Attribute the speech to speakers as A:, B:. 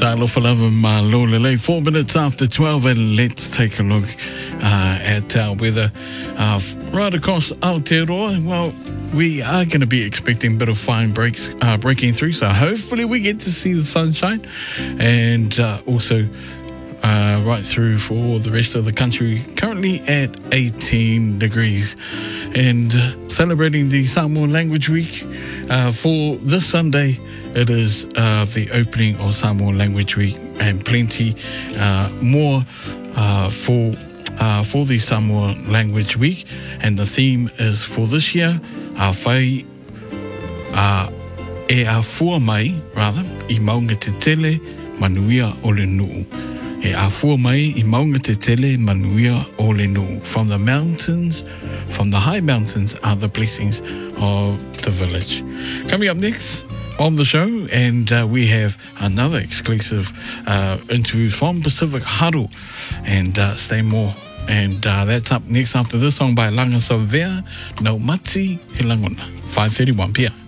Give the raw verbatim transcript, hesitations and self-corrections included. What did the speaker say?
A: Talofa lava malolele. Four minutes after twelve, and let's take a look uh, at our weather uh, right across Aotearoa. Well, we are going to be expecting a bit of fine breaks uh, breaking through, so hopefully we get to see the sunshine, and uh, also uh, right through for the rest of the country. Currently at eighteen degrees, and uh, celebrating the Samoan Language Week uh, for this Sunday. It is uh, the opening of Samoan Language Week, and plenty uh, more uh, for uh, for the Samoan Language Week. And the theme is for this year, a whai uh, e a fua mai, rather, I maunga te tele manuia o le nuu. E a fua mai I maunga te tele manuia o le nuu. From the mountains, from the high mountains are the blessings of the village. Coming up next on the show, and uh, we have another exclusive uh, interview from Pacific Haru, and uh, stay more. And uh, that's up next after this song by Langa Savea, No Mati He Langona, five thirty-one p.m.